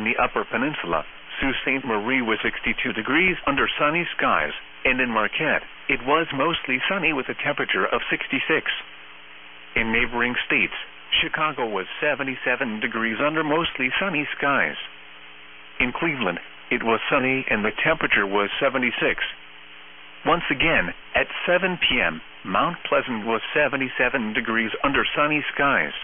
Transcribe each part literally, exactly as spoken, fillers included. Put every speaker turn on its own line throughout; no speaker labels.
in the Upper Peninsula, Sault Ste. Marie was sixty-two degrees under sunny skies, and in Marquette, it was mostly sunny with a temperature of sixty-six. In neighboring states, Chicago was seventy-seven degrees under mostly sunny skies. In Cleveland, it was sunny and the temperature was seventy-six. Once again, at seven p m, Mount Pleasant was seventy-seven degrees under sunny skies.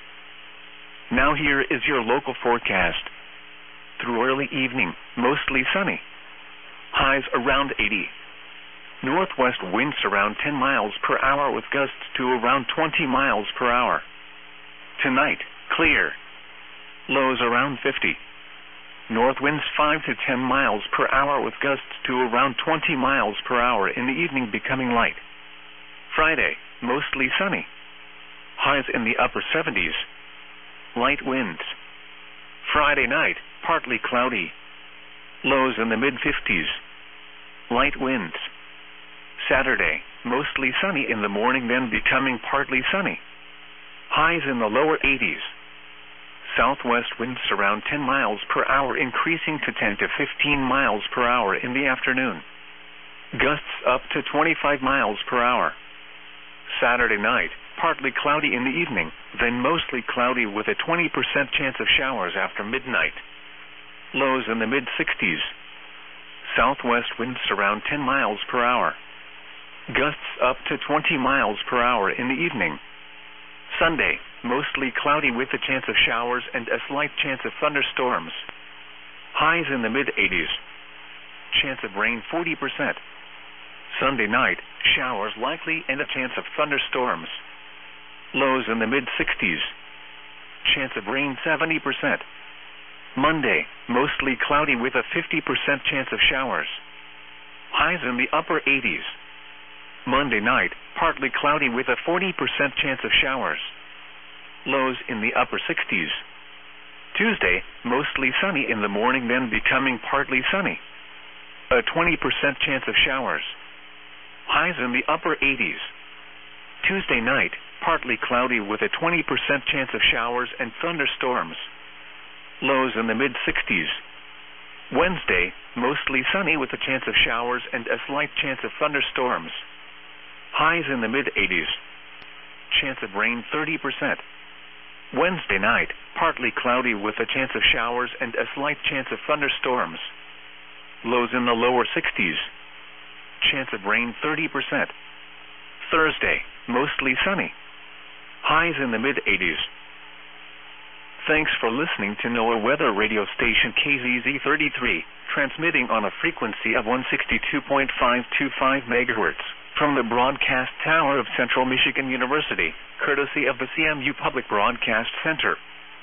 Now here is your local forecast. Through early evening, mostly sunny. Highs around eighty. Northwest winds around ten miles per hour with gusts to around twenty miles per hour. Tonight, clear. Lows around fifty. North winds five to ten miles per hour with gusts to around twenty miles per hour, in the evening becoming light. Friday, mostly sunny. Highs in the upper seventies. Light winds. Friday night, partly cloudy. Lows in the mid-fifties. Light winds. Saturday, mostly sunny in the morning, then becoming partly sunny. Highs in the lower eighties. Southwest winds around ten miles per hour, increasing to ten to fifteen miles per hour in the afternoon. Gusts up to twenty-five miles per hour. Saturday night, partly cloudy in the evening, then mostly cloudy with a twenty percent chance of showers after midnight. Lows in the mid-sixties. Southwest winds around ten miles per hour. Gusts up to twenty miles per hour in the evening. Sunday, mostly cloudy with a chance of showers and a slight chance of thunderstorms. Highs in the mid-eighties. Chance of rain forty percent. Sunday night, showers likely and a chance of thunderstorms. Lows in the mid-sixties. Chance of rain seventy percent. Monday, mostly cloudy with a fifty percent chance of showers. Highs in the upper eighties. Monday night, partly cloudy with a forty percent chance of showers. Lows in the upper sixties. Tuesday, mostly sunny in the morning, then becoming partly sunny. A twenty percent chance of showers. Highs in the upper eighties. Tuesday night, partly cloudy with a twenty percent chance of showers and thunderstorms. Lows in the mid-sixties. Wednesday, mostly sunny with a chance of showers and a slight chance of thunderstorms. Highs in the mid-eighties. Chance of rain thirty percent. Wednesday night, partly cloudy with a chance of showers and a slight chance of thunderstorms. Lows in the lower sixties. Chance of rain thirty percent. Thursday, mostly sunny. Highs in the mid-eighties. Thanks for listening to NOAA Weather Radio Station K Z Z thirty-three, transmitting on a frequency of one sixty-two point five two five megahertz from the broadcast tower of Central Michigan University, courtesy of the C M U Public Broadcast Center.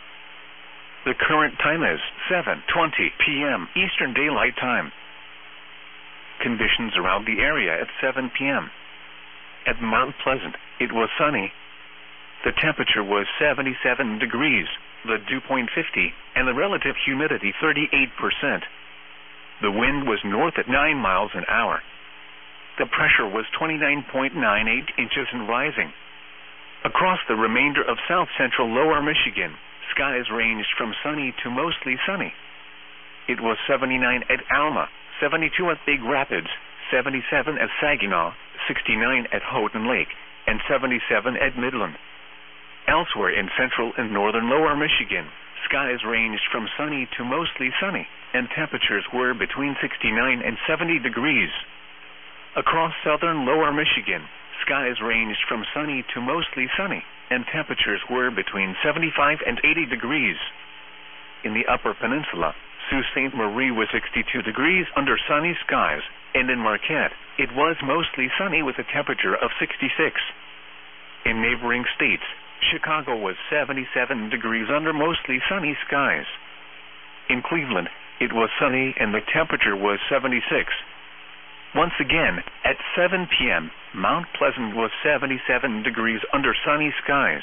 The current time is seven twenty p m Eastern Daylight Time. Conditions around the area at seven p m At Mount Pleasant, it was sunny. The temperature was seventy-seven degrees, the dew point fifty, and the relative humidity thirty-eight percent. The wind was north at nine miles an hour. The pressure was twenty-nine point nine eight inches and rising. Across the remainder of south-central lower Michigan, skies ranged from sunny to mostly sunny. It was seventy-nine at Alma, seventy-two at Big Rapids, seventy-seven at Saginaw, sixty-nine at Houghton Lake, and seventy-seven at Midland. Elsewhere in central and northern lower Michigan, skies ranged from sunny to mostly sunny, and temperatures were between sixty-nine and seventy degrees. Across southern lower Michigan, skies ranged from sunny to mostly sunny, and temperatures were between seventy-five and eighty degrees. In the Upper Peninsula, Sault Ste. Marie was sixty-two degrees under sunny skies, and in Marquette, it was mostly sunny with a temperature of sixty-six. In neighboring states, Chicago was seventy-seven degrees under mostly sunny skies. In Cleveland, it was sunny and the temperature was seventy-six. Once again, at seven p m, Mount Pleasant was seventy-seven degrees under sunny skies.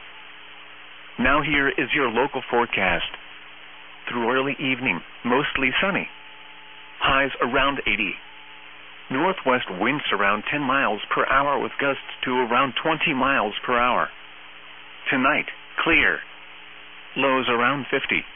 Now here is your local forecast. Through early evening, mostly sunny. Highs around eighty. Northwest winds around ten miles per hour with gusts to around twenty miles per hour. Tonight, clear. Lows around fifty.